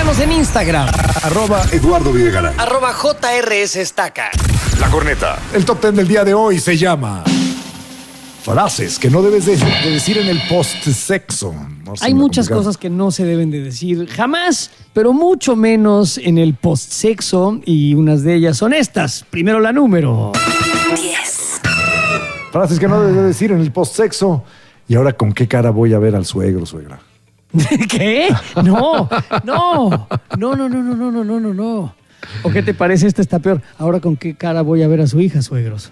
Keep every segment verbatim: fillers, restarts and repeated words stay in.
Síganos en Instagram. Arroba Eduardo Videgaray. Arroba J R S Estaca. La Corneta. El top ten del día de hoy se llama frases que no debes de, de decir en el post-sexo. No Hay muchas complicado. cosas que no se deben de decir jamás, pero mucho menos en el post-sexo, y unas de ellas son estas. Primero la número diez. Frases que no debes de decir en el post-sexo. ¿Y ahora con qué cara voy a ver al suegro, suegra? ¿Qué? No, no, no, no, no, no, no, no, no, no, no. ¿O qué te parece? Esta está peor. ¿Ahora con qué cara voy a ver a su hija, suegros?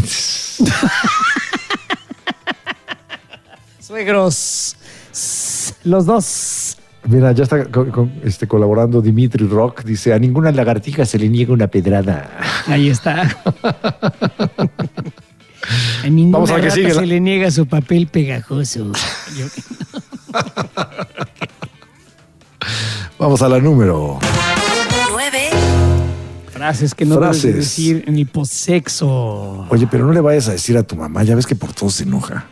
Suegros, los dos. Mira, ya está con, con, este, colaborando Dimitri Rock. Dice, a ninguna lagartija se le niega una pedrada. Ahí está. A ninguna Vamos a ver que sigue, se la... le niega su papel pegajoso. Yo... Vamos a la número nueve. Frases que no Frases. debes decir en el postsexo. Oye, pero no le vayas a decir a tu mamá, ya ves que por todo se enoja.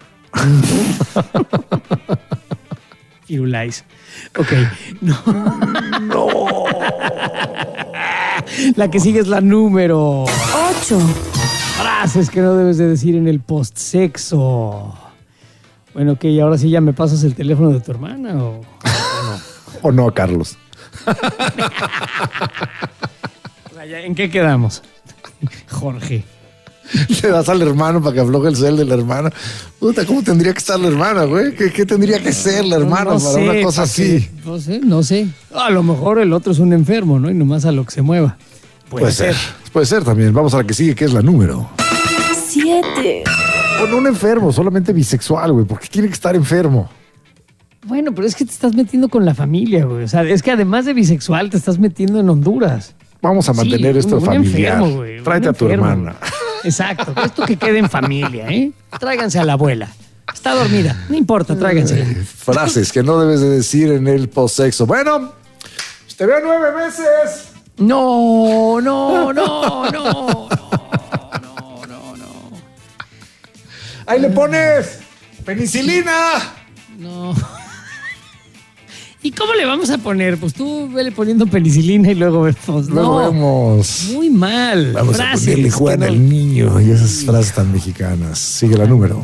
Firulais. Ok. No. No. La que sigue es la número ocho. Frases que no debes de decir en el postsexo. Bueno, ok, ahora sí ya me pasas el teléfono de tu hermana o, o no. O no, Carlos. ¿En qué quedamos? Jorge. Le das al hermano para que afloje el cel de la hermana. Puta, ¿cómo tendría que estar la hermana, güey? ¿Qué, qué tendría que ser la hermana no, no para sé, una cosa así? Que, no sé, no sé. A lo mejor el otro es un enfermo, ¿no? Y nomás a lo que se mueva. Puede, Puede ser. ser. Puede ser también. Vamos a la que sigue, que es la número siete. O no un enfermo, solamente bisexual, güey. ¿Por qué tiene que estar enfermo? Bueno, pero es que te estás metiendo con la familia, güey. O sea, es que además de bisexual te estás metiendo en Honduras. Vamos a mantener sí, esto un, familiar. Un enfermo, güey. Tráete a tu enfermo, hermana. Exacto. Esto que quede en familia, ¿eh? Tráiganse a la abuela. Está dormida. No importa, tráiganse. Eh, frases que no debes de decir en el postsexo. Bueno, te veo nueve meses. No, no, no, no, no, no, no, no. Ahí le pones penicilina. No. ¿Y cómo le vamos a poner? Pues tú vele poniendo penicilina y luego vemos. Luego no, vemos. Muy mal. Vamos frases, a ponerle Juan al no... niño y esas frases tan mexicanas. Sigue la número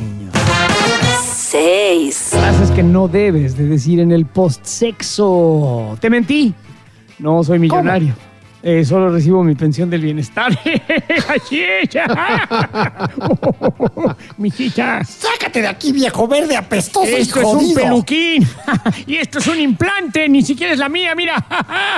seis. Frases que no debes de decir en el postsexo. Te mentí. No soy millonario. Eh, solo recibo mi pensión del bienestar. Mi chicha. Sácate de aquí, viejo verde apestoso. Esto y es jodido. un peluquín. Y esto es un implante. Ni siquiera es la mía, mira.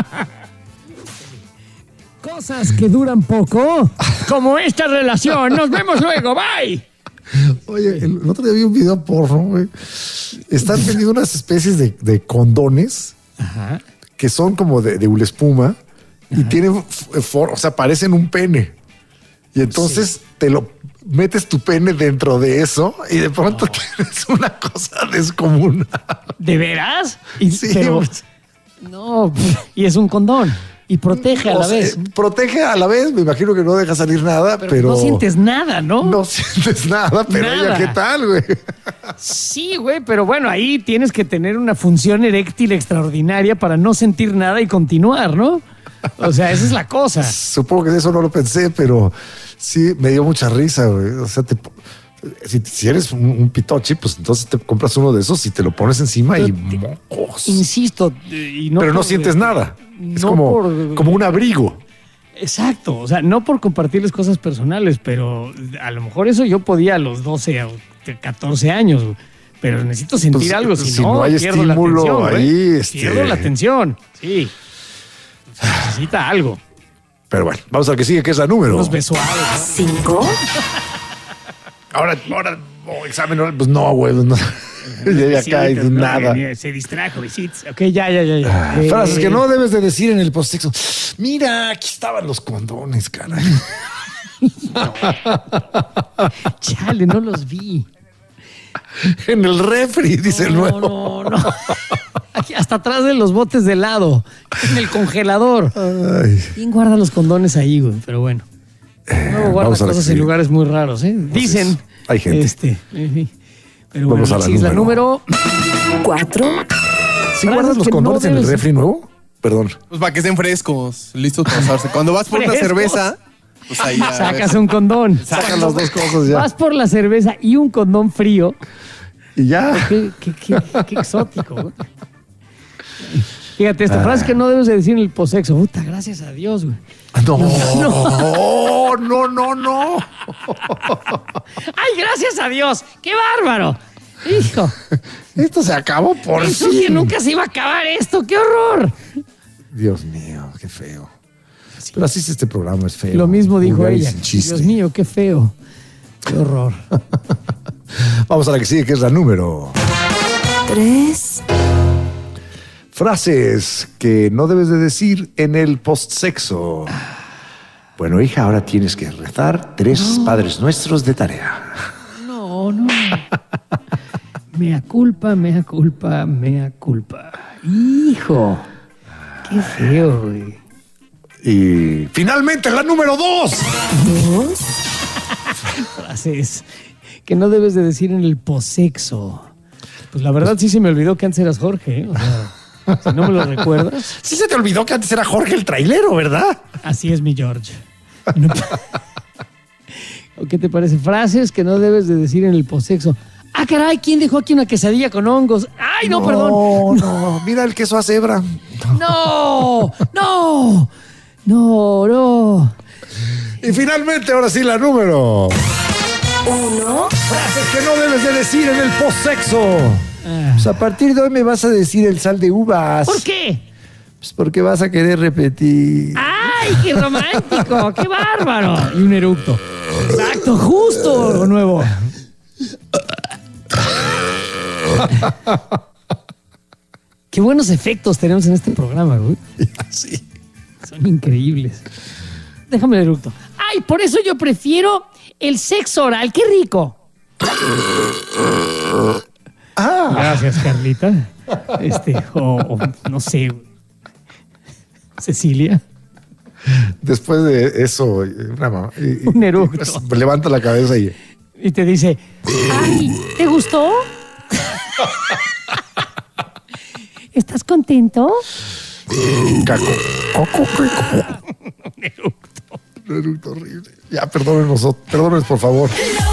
Cosas que duran poco, como esta relación. Nos vemos luego. Bye. Oye, el otro día vi un video porno, güey. Están vendiendo unas especies de, de condones. Ajá. Que son como de, de ulespuma. Y Ajá. tienen, for, o sea, parecen un pene. Y entonces sí. te lo metes tu pene dentro de eso y de pronto no. tienes una cosa descomunal. ¿De veras? Y, sí. Pero, no, y es un condón. Y protege a la o sea, vez. Protege a la vez, me imagino que no deja salir nada, pero... pero no sientes nada, ¿no? No sientes nada, pero nada. Oye, ¿qué tal, güey? Sí, güey, pero bueno, ahí tienes que tener una función eréctil extraordinaria para no sentir nada y continuar, ¿no? O sea, esa es la cosa. Supongo que de eso no lo pensé, pero sí me dio mucha risa, güey. O sea, te, si, si eres un, un pitochi, pues entonces te compras uno de esos y te lo pones encima pero y te, mocos. Insisto. Y no pero no por, sientes nada. Es no como, por, como un abrigo. Exacto. O sea, no por compartirles cosas personales, pero a lo mejor eso yo podía a los doce o catorce años, pero necesito sentir pues, algo. Si, si no, no hay pierdo estímulo la atención, ahí. Este... Pierdo la atención. Sí. Necesita algo. Pero bueno, vamos al que sigue, que es la número. Unos besuados, ¿no? ¿Cinco? Ahora, ahora, oh, examen, pues no, güey. No. Ya cae no, nada. Se distrajo, visitas. Ok, ya, ya, ya. ya. Ah, eh, frases que no debes de decir en el postsexo. Mira, aquí estaban los condones, caray. No. Chale, no los vi. En el refri, dice no, el nuevo. No, no, no. Aquí hasta atrás de los botes de helado, en el congelador. Ay. ¿Quién guarda los condones ahí, güey? Pero bueno. No guarda cosas en lugares muy raros, ¿eh? Dicen. Pues hay gente. Este, pero vamos bueno, a la la número cuatro. ¿Sí guardas los condones no en el refri nuevo? Perdón. Pues para que estén frescos, listos para usarse. Cuando vas por una cerveza, pues ahí ya. Sacas un condón. Sacas las dos cosas ya. Vas por la cerveza y un condón frío. Y ya. Qué, qué, qué, qué exótico, güey. Fíjate, esta ah. frase que no debes de decir en el posexo. Puta, gracias a Dios, güey. No, no, no, no, no. Ay, gracias a Dios. ¡Qué bárbaro! Hijo. Esto se acabó por Eso fin. que nunca se iba a acabar esto. ¡Qué horror! Dios mío, qué feo. Sí. Pero así es este programa, es feo. Lo mismo dijo ella. Dios mío, qué feo. Qué horror. Vamos a la que sigue, que es la número tres. Frases que no debes de decir en el postsexo. Bueno, hija, ahora tienes que rezar tres no. Padres Nuestros de tarea. No, no. Mea culpa, mea culpa, mea culpa. Hijo, qué feo, güey. Y finalmente la número dos. ¿Dos? Frases que no debes de decir en el posexo. Pues la verdad sí se me olvidó que antes eras Jorge, ¿eh? O sea, si no me lo recuerdas. Sí se te olvidó que antes era Jorge el trailero, ¿verdad? Así es, mi George. No. ¿Qué te parece? Frases que no debes de decir en el posexo. Ah, caray, ¿quién dejó aquí una quesadilla con hongos? Ay, no, no perdón. No, no, mira el queso a cebra. No, no, no, no. Y finalmente, ahora sí, la número uno. Frases que no debes de decir en el postsexo. Ah. Pues a partir de hoy me vas a decir el sal de uvas. ¿Por qué? Pues porque vas a querer repetir. ¡Ay, qué romántico! ¡Qué bárbaro! Y un eructo. Exacto, justo. Lo nuevo. Qué buenos efectos tenemos en este programa, güey. Sí. Son increíbles. Déjame el eructo. ¡Ay, por eso yo prefiero el sexo oral! ¡Qué rico! Ah. Gracias, Carlita. Este, o, o no sé, Cecilia. Después de eso, una mamá, y, un eructo. Y, levanta la cabeza y... Y te dice, ay, ¿te gustó? ¿Estás contento? Caco. Coco, coco. Un eructo. Un eructo horrible. Ya, perdónenos, perdónenos, por favor.